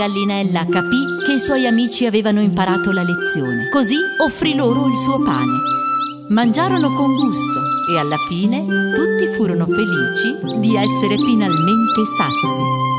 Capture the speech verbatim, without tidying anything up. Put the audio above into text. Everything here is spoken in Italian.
Gallinella capì che i suoi amici avevano imparato la lezione, così offrì loro il suo pane. Mangiarono con gusto e alla fine tutti furono felici di essere finalmente sazi.